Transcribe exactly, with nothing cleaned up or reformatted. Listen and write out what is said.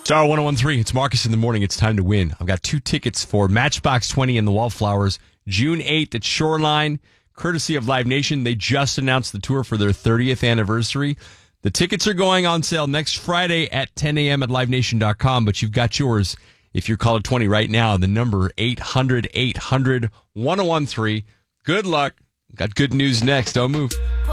Star one oh one three, it's Marcus in the morning. It's time to win. I've got two tickets for Matchbox twenty and the Wallflowers, June eighth at Shoreline, courtesy of Live Nation. They just announced the tour for their thirtieth anniversary. The tickets are going on sale next Friday at ten a.m. at live nation dot com, but you've got yours if you're caller twenty right now. The number eight hundred eight hundred ten13. Good luck. Got good news next. Don't move.